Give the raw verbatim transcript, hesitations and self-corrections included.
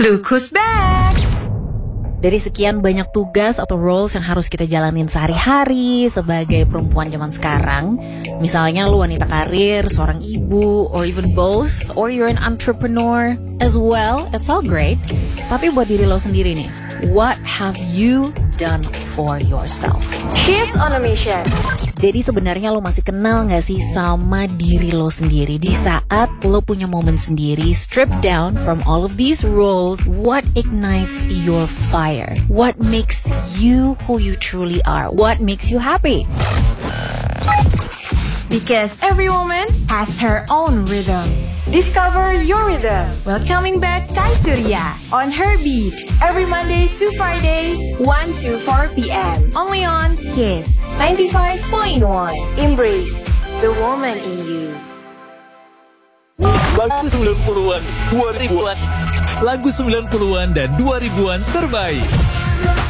Look who's back! Dari sekian banyak tugas atau roles yang harus kita jalanin sehari-hari sebagai perempuan zaman sekarang, misalnya lu wanita karir, seorang ibu, or even both, or you're an entrepreneur as well, it's all great. Tapi buat diri lo sendiri nih, what have you done for yourself? She's on a mission. Jadi sebenarnya lo masih kenal gak sih sama diri lo sendiri? Di saat lo punya momen sendiri, strip down from all of these roles, what ignites your fire? What makes you who you truly are? What makes you happy? Because every woman has her own rhythm. Discover your rhythm. Welcoming back Kai Surya on Her Beat every Monday to Friday, one to four p.m. Only on Kiss ninety-five point one. Embrace the woman in you. Lagu sembilan puluhan, dua ribuan. Lagu sembilan puluhan dan dua ribuan terbaik.